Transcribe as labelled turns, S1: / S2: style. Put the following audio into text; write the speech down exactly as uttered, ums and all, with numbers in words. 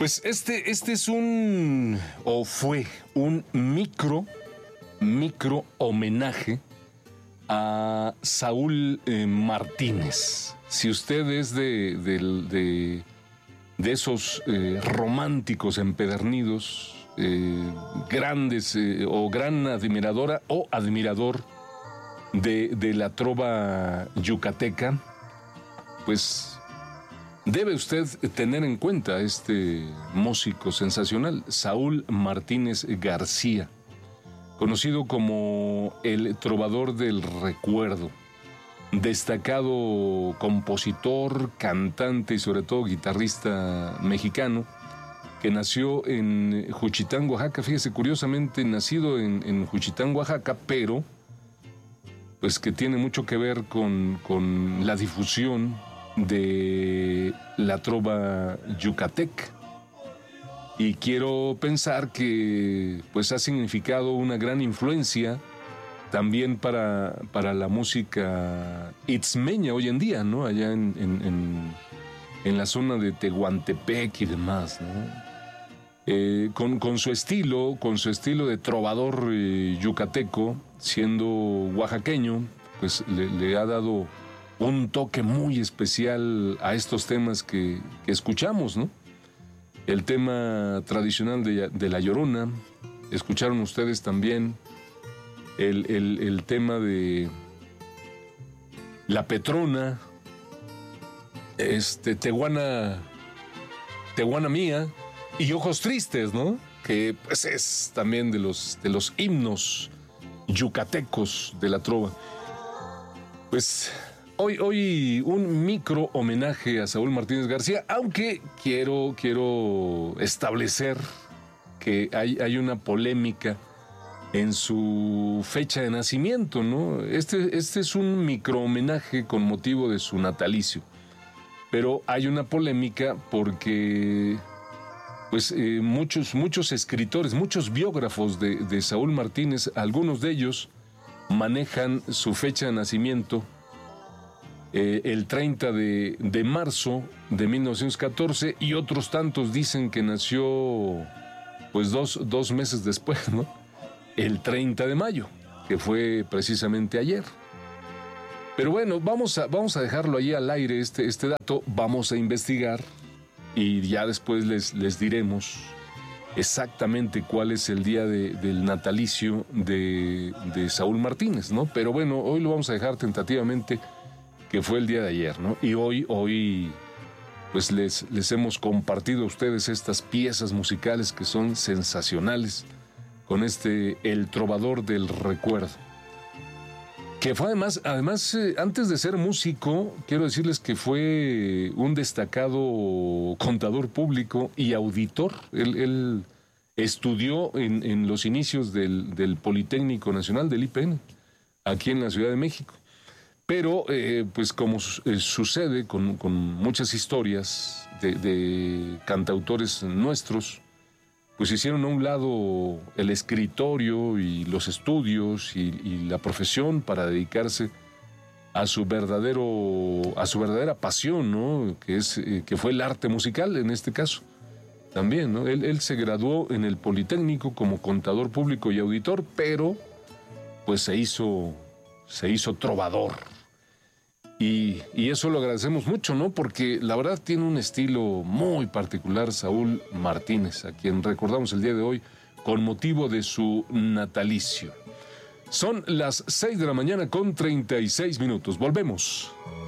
S1: Pues este, este es un, o fue un micro, micro homenaje a Saúl eh, Martínez. Si usted es de, de, de, de esos eh, románticos empedernidos, eh, grandes eh, o gran admiradora o admirador de, de la trova yucateca, pues debe usted tener en cuenta a este músico sensacional, Saúl Martínez García, conocido como el trovador del recuerdo, destacado compositor, cantante y sobre todo guitarrista mexicano, que nació en Juchitán, Oaxaca. Fíjese, curiosamente nacido en, en Juchitán, Oaxaca, pero pues que tiene mucho que ver con, con la difusión de la trova yucateca. Y quiero pensar que pues ha significado una gran influencia también para, para la música itzmeña hoy en día, ¿no? Allá en, en, en, en la zona de Tehuantepec y demás, ¿no? Eh, con, con su estilo, con su estilo de trovador eh, yucateco, siendo oaxaqueño, pues le, le ha dado un toque muy especial a estos temas que, que escuchamos, ¿no? El tema tradicional de, de La Llorona, escucharon ustedes también el, el, el tema de La Petrona, este, Tehuana, Tehuana Mía y Ojos Tristes, ¿no? Que pues es también de los, de los himnos yucatecos de la trova. Pues Hoy, hoy un micro homenaje a Saúl Martínez García, aunque quiero, quiero establecer que hay, hay una polémica en su fecha de nacimiento, ¿no? Este, este es un micro homenaje con motivo de su natalicio, pero hay una polémica porque pues, eh, muchos, muchos escritores, muchos biógrafos de, de Saúl Martínez, algunos de ellos manejan su fecha de nacimiento Eh, el treinta de, de marzo de mil novecientos catorce, y otros tantos dicen que nació pues dos, dos meses después, ¿no? El treinta de mayo, que fue precisamente ayer. Pero bueno, vamos a, vamos a dejarlo ahí al aire, este, este dato, vamos a investigar y ya después les, les diremos exactamente cuál es el día de, del natalicio de, de Saúl Martínez, ¿no? Pero bueno, hoy lo vamos a dejar tentativamente que fue el día de ayer, ¿no? Y hoy, hoy, pues les, les hemos compartido a ustedes estas piezas musicales que son sensacionales con este El Trovador del Recuerdo. Que fue además, además eh, antes de ser músico, quiero decirles que fue un destacado contador público y auditor. Él, él estudió en, en los inicios del, del Politécnico Nacional, del I P N, aquí en la Ciudad de México. Pero, eh, pues como eh, sucede con, con muchas historias de, de cantautores nuestros, pues hicieron a un lado el escritorio y los estudios y, y la profesión para dedicarse a su verdadero, a su verdadera pasión, ¿no? Que es, eh, que fue el arte musical en este caso. También, ¿no? Él, él se graduó en el Politécnico como contador público y auditor, pero pues se hizo, se hizo trovador. Y, y eso lo agradecemos mucho, ¿no? Porque la verdad tiene un estilo muy particular Saúl Martínez, a quien recordamos el día de hoy con motivo de su natalicio. Son las seis de la mañana con treinta y seis minutos. Volvemos.